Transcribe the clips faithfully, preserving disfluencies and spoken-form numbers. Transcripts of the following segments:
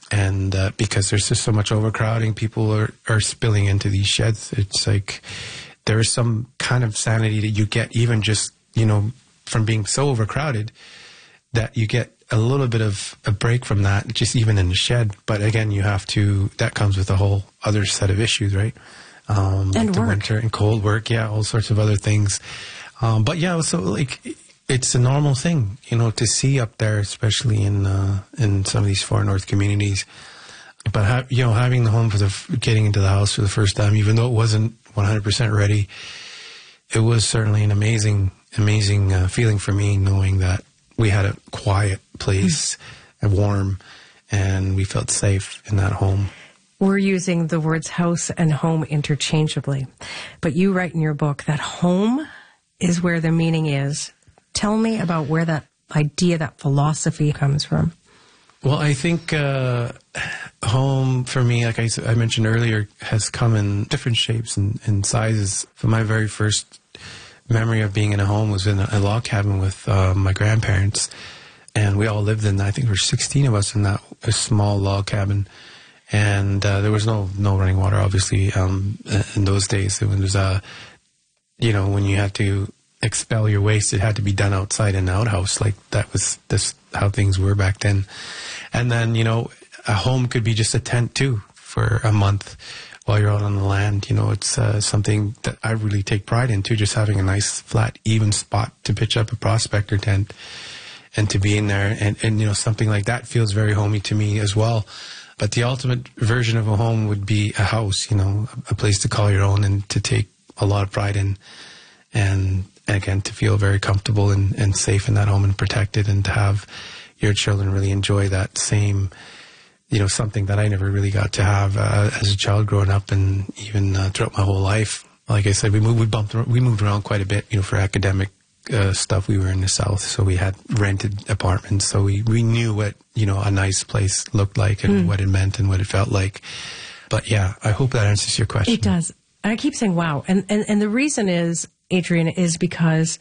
And uh, because there's just so much overcrowding, people are, are spilling into these sheds. It's like there is some kind of sanity that you get even just, you know, from being so overcrowded that you get a little bit of a break from that, just even in the shed. But again, you have to, that comes with a whole other set of issues, right? Um, and like the work. winter and cold work, yeah, all sorts of other things. Um, but yeah, so like it's a normal thing, you know, to see up there, especially in uh, in some of these far north communities. But ha- you know, having the home for the f- getting into the house for the first time, even though it wasn't one hundred percent ready, it was certainly an amazing, amazing uh, feeling for me, knowing that we had a quiet place, and warm, and we felt safe in that home. We're using the words house and home interchangeably, but you write in your book that home is where the meaning is. Tell me about where that idea, that philosophy comes from. Well, I think uh, home for me, like I, I mentioned earlier, has come in different shapes and, and sizes. For my very first memory of being in a home was in a, a log cabin with uh, my grandparents, and we all lived in, I think there were sixteen of us in that a small log cabin. And uh, there was no no running water, obviously, um, in those days. It was, uh, you know, when you had to expel your waste, it had to be done outside in an outhouse. Like, that was this how things were back then. And then, you know, a home could be just a tent, too, for a month while you're out on the land. You know, it's uh, something that I really take pride in, too, just having a nice, flat, even spot to pitch up a prospector tent and to be in there. And, and you know, something like that feels very homey to me as well. But the ultimate version of a home would be a house, you know, a place to call your own and to take a lot of pride in. And again, to feel very comfortable and, and safe in that home and protected, and to have your children really enjoy that same, you know, something that I never really got to have uh, as a child growing up, and even uh, throughout my whole life. Like I said, we moved, we bumped, we moved around quite a bit, you know, for academic Uh, stuff. We were in the South, so we had rented apartments, so we, we knew what, you know, a nice place looked like and mm. what it meant and what it felt like. But yeah, I hope that answers your question. It does. I keep saying wow. And, and, and the reason is, Adrian, is because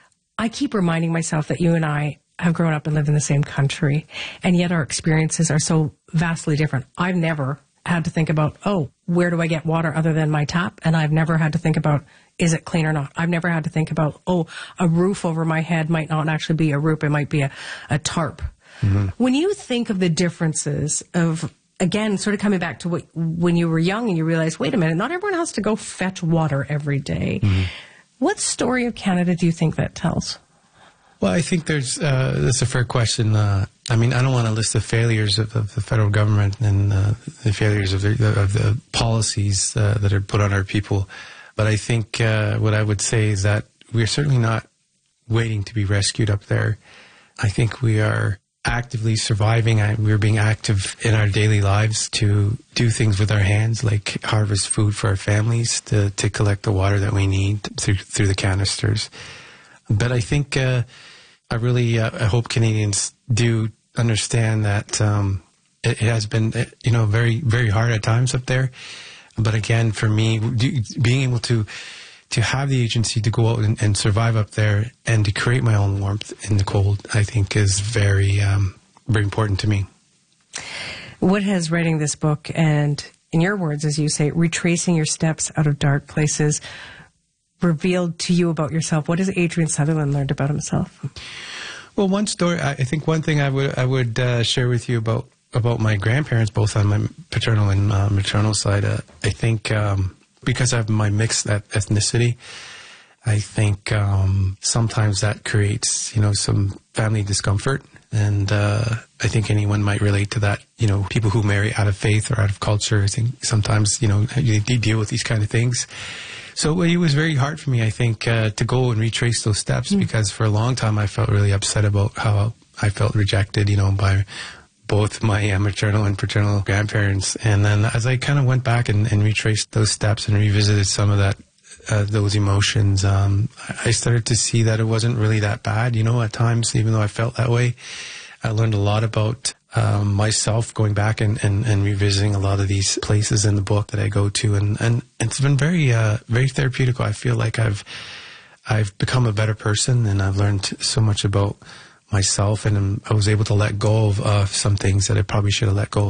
I keep reminding myself that you and I have grown up and lived in the same country, and yet our experiences are so vastly different. I've never had to think about, oh, where do I get water other than my tap? And I've never had to think about, is it clean or not? I've never had to think about, oh, a roof over my head might not actually be a roof. It might be a, a tarp. Mm-hmm. When you think of the differences of, again, sort of coming back to what, when you were young and you realize, wait a minute, not everyone has to go fetch water every day. Mm-hmm. What story of Canada do you think that tells? Well, I think there's, uh, that's a fair question. Uh, I mean, I don't want to list the failures of, of the federal government and uh, the failures of the, of the policies uh, that are put on our people. But I think uh, what I would say is that we're certainly not waiting to be rescued up there. I think we are actively surviving. We're being active in our daily lives to do things with our hands, like harvest food for our families, to, to collect the water that we need through, through the canisters. But I think uh, I really uh, I hope Canadians do understand that um, it, it has been, you know, very, very hard at times up there. But again, for me, being able to to have the agency to go out and, and survive up there and to create my own warmth in the cold, I think is very, um, very important to me. What has writing this book and, in your words, as you say, retracing your steps out of dark places, revealed to you about yourself? What has Adrian Sutherland learned about himself? Well, one story, I think one thing I would I would uh, share with you about about my grandparents, both on my paternal and uh, maternal side. Uh, I think um, because I have my mixed ethnicity, I think um, sometimes that creates, you know, some family discomfort. And uh, I think anyone might relate to that. You know, people who marry out of faith or out of culture, I think sometimes, you know, they deal with these kind of things. So it was very hard for me, I think, uh, to go and retrace those steps, mm. because for a long time I felt really upset about how I felt rejected, you know, by both my uh, maternal and paternal grandparents. And then as I kind of went back and, and retraced those steps and revisited some of that, uh, those emotions, um, I started to see that it wasn't really that bad, you know, at times, even though I felt that way. I learned a lot about um, myself going back and, and, and revisiting a lot of these places in the book that I go to. And, and it's been very, uh, very therapeutic. I feel like I've, I've become a better person, and I've learned so much about myself, and I was able to let go of uh, some things that I probably should have let go of.